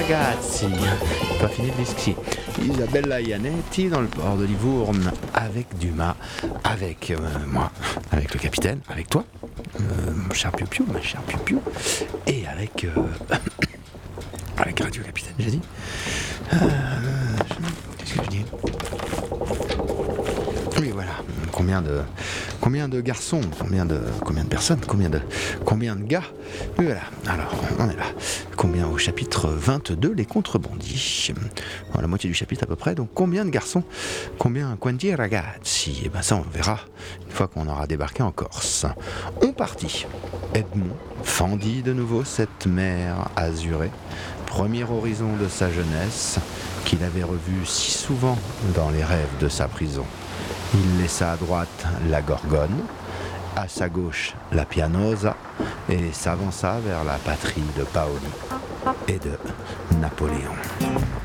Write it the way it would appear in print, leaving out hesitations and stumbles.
ragazzi, pas fini de discuter. Isabella Ianetti dans le port de Livourne avec Dumas, avec moi, avec le capitaine, avec toi, mon cher Piu-Piu, ma chère Piu-Piu, et avec avec Radio Capitaine, j'ai dit. Qu'est-ce que je dis? Oui, voilà. Combien de garçons, combien de personnes, combien de gars? Oui, voilà. Alors, on est là. Combien au chapitre 22, les contrebandis? Voilà, la moitié du chapitre à peu près. Donc, combien de garçons? Combien quanti ragazzi? Et ben ça, on verra une fois qu'on aura débarqué en Corse. On partit. Edmond fendit de nouveau cette mer azurée, premier horizon de sa jeunesse, qu'il avait revu si souvent dans les rêves de sa prison. Il laissa à droite la Gorgone, à sa gauche la Pianosa, et s'avança vers la patrie de Paoli et de Napoléon.